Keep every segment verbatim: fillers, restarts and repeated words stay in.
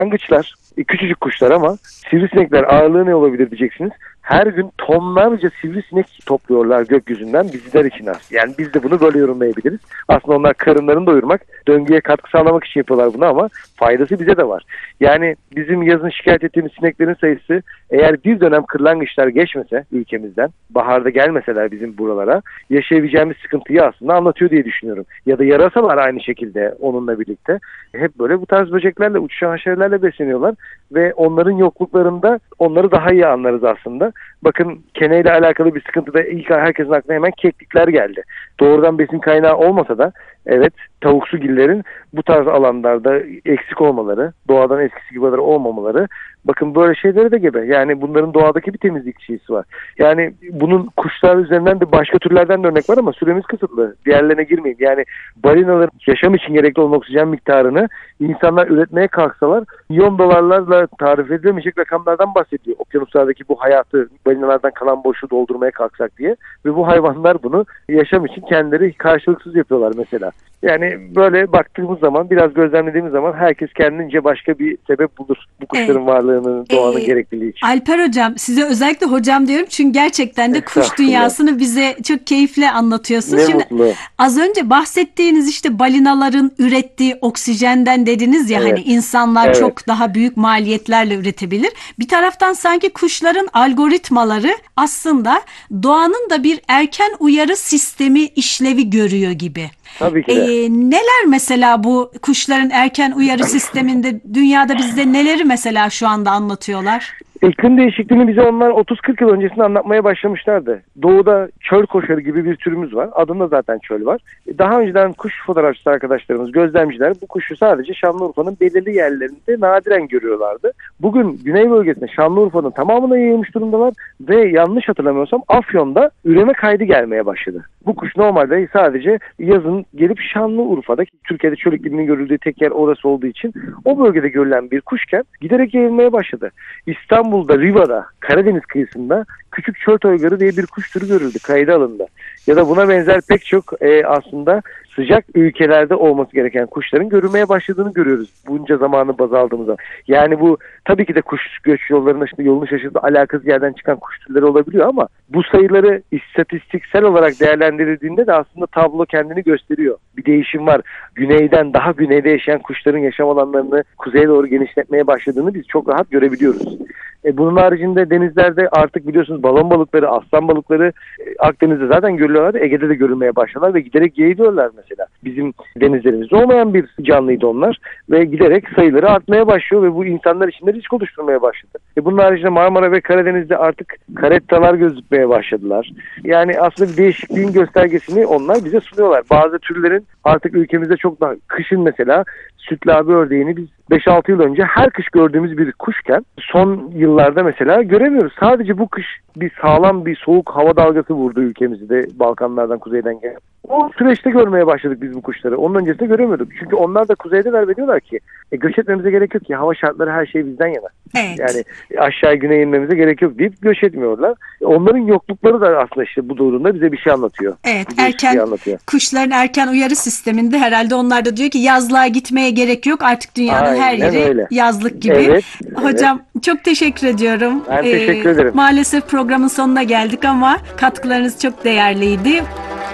kırlangıçlar, e, küçücük kuşlar ama sivrisinekler ağırlığı ne olabilir diyeceksiniz. Her gün tonlarca sivrisinek topluyorlar gökyüzünden bizler için aslında. Yani biz de bunu böyle yorumlayabiliriz. Aslında onlar karınlarını doyurmak, döngüye katkı sağlamak için yapıyorlar bunu ama faydası bize de var. Yani bizim yazın şikayet ettiğimiz sineklerin sayısı eğer bir dönem kırlangıçlar geçmese ülkemizden, baharda gelmeseler bizim buralara yaşayabileceğimiz sıkıntıyı aslında anlatıyor diye düşünüyorum. Ya da yarasalar aynı şekilde onunla birlikte. Hep böyle bu tarz böceklerle, uçuşan haşerelerle besleniyorlar ve onların yokluklarında onları daha iyi anlarız aslında. Bakın keneyle alakalı bir sıkıntıda ilk herkesin aklına hemen keklikler geldi. Doğrudan besin kaynağı olmasa da evet tavuksugillerin bu tarz alanlarda eksik olmaları, doğadan eskisi gibi olmamaları bakın böyle şeylere de gebe. Yani bunların doğadaki bir temizlik şeysi var. Yani bunun kuşlar üzerinden de başka türlerden de örnek var ama süremiz kısıtlı. Diğerlerine girmeyeyim. Yani balinaların yaşam için gerekli olan oksijen miktarını insanlar üretmeye kalksalar milyon dolarlarla tarif edilemeyecek rakamlardan bahsediyor. Okyanuslardaki bu hayatı balinalardan kalan boşluğu doldurmaya kalksak diye ve bu hayvanlar bunu yaşam için kendileri karşılıksız yapıyorlar mesela. Yani böyle baktığımız zaman biraz gözlemlediğimiz zaman herkes kendince başka bir sebep bulur bu kuşların evet. varlığını, doğanın ee, gerekliliği için. Alper hocam size özellikle hocam diyorum çünkü gerçekten de kuş dünyasını bize çok keyifle anlatıyorsunuz. Ne Şimdi mutlu. Az önce bahsettiğiniz işte balinaların ürettiği oksijenden dediniz ya evet. hani insanlar evet. çok daha büyük maliyetlerle üretebilir. Bir taraftan sanki kuşların algoritmaları aslında doğanın da bir erken uyarı sistemi işlevi görüyor gibi. Tabii ki de. Ee, neler mesela bu kuşların erken uyarı sisteminde dünyada bizde neleri mesela şu anda anlatıyorlar? İklim değişikliğini bize onlar otuz kırk yıl öncesinde anlatmaya başlamışlardı. Doğuda çöl koşarı gibi bir türümüz var. Adında zaten çöl var. Daha önceden kuş fotoğrafçısı arkadaşlarımız, gözlemciler bu kuşu sadece Şanlıurfa'nın belirli yerlerinde nadiren görüyorlardı. Bugün güney bölgesinde Şanlıurfa'nın tamamına yayılmış durumdalar ve yanlış hatırlamıyorsam Afyon'da üreme kaydı gelmeye başladı. Bu kuş normalde sadece yazın gelip Şanlıurfa'da, Türkiye'de çöl ikliminin görüldüğü tek yer orası olduğu için o bölgede görülen bir kuşken giderek yayılmaya başladı. İstanbul'da, Riva'da, Karadeniz kıyısında küçük çöl toygarı diye bir kuş türü görüldü, kayda alındı. Ya da buna benzer pek çok e, aslında sıcak ülkelerde olması gereken kuşların görülmeye başladığını görüyoruz. Bunca zamanı baz aldığımızda. Yani bu tabii ki de kuş göç yollarının işte yolunu şaşırtıp alakasız yerden çıkan kuş türleri olabiliyor ama bu sayıları istatistiksel olarak değerlendirildiğinde de aslında tablo kendini gösteriyor. Bir değişim var. Güneyden daha güneyde yaşayan kuşların yaşam alanlarını kuzeye doğru genişletmeye başladığını biz çok rahat görebiliyoruz. E bunun haricinde denizlerde artık biliyorsunuz balon balıkları, aslan balıkları e, Akdeniz'de zaten görülüyorlar, Ege'de de görülmeye başladılar ve giderek yayılıyorlar mesela. Bizim denizlerimizde olmayan bir canlıydı onlar ve giderek sayıları artmaya başlıyor ve bu insanlar için de risk oluşturmaya başladı. E bunun haricinde Marmara ve Karadeniz'de artık karettalar gözükmeye başladılar. Yani aslında bir değişikliğin göstergesini onlar bize sunuyorlar. Bazı türlerin artık ülkemizde çok daha kışın mesela sütlü abi ördeğini biz beş altı yıl önce her kış gördüğümüz bir kuşken son yıllarda mesela göremiyoruz. Sadece bu kış bir sağlam bir soğuk hava dalgası vurdu ülkemizde Balkanlardan kuzeyden gelen. O süreçte görmeye başladık biz bu kuşları. Onun öncesinde göremiyorduk. Çünkü onlar da kuzeyde verbediyorlar ki e, göç etmemize gerek yok ki hava şartları her şey bizden yana. Evet. Yani aşağı güneye inmemize gerek yok deyip göç etmiyorlar. Onların yoklukları da aslında işte bu durumda bize bir şey anlatıyor. Evet, erken şey anlatıyor. Kuşların erken uyarı sisteminde herhalde onlar da diyor ki yazlığa gitmeye gerek yok. Artık dünyanın Aynen her yeri öyle. yazlık gibi. Evet, Hocam evet. çok teşekkür ediyorum. Ben ee, teşekkür ederim. Maalesef programın sonuna geldik ama katkılarınız çok değerliydi.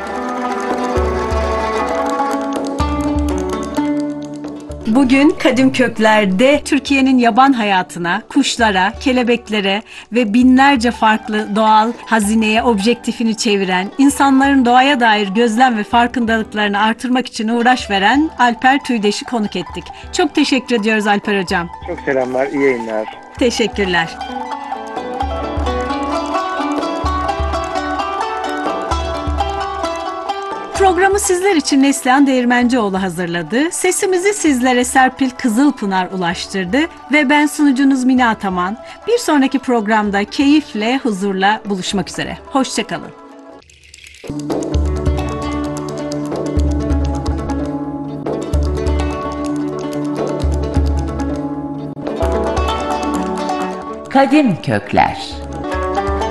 Bugün Kadim Kökler'de Türkiye'nin yaban hayatına, kuşlara, kelebeklere ve binlerce farklı doğal hazineye objektifini çeviren, insanların doğaya dair gözlem ve farkındalıklarını artırmak için uğraş veren Alper Tüydeş'i konuk ettik. Çok teşekkür ediyoruz Alper Hocam. Çok selamlar, iyi yayınlar. Teşekkürler. Programı sizler için Neslihan Değirmencioğlu hazırladı. Sesimizi sizlere Serpil Kızılpınar ulaştırdı ve ben sunucunuz Mine Ataman. Bir sonraki programda keyifle, huzurla buluşmak üzere. Hoşçakalın. Kadim Kökler.